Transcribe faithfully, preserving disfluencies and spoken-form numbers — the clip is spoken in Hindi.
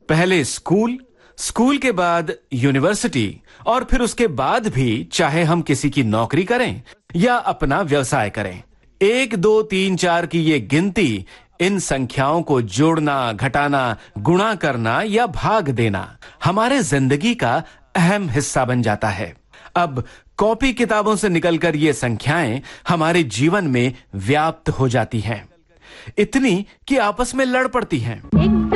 पहले स्कूल, स्कूल के बाद यूनिवर्सिटी और फिर उसके बाद भी चाहे हम किसी की नौकरी करें या अपना व्यवसाय करें, एक दो तीन चार की ये गिनती, इन संख्याओं को जोड़ना, घटाना, गुणा करना या भाग देना हमारे जिंदगी का अहम हिस्सा बन जाता है। अब कॉपी किताबों से निकलकर ये संख्याएं हमारे जीवन में व्याप्त हो जाती हैं, इतनी कि आपस में लड़ पड़ती हैं। एक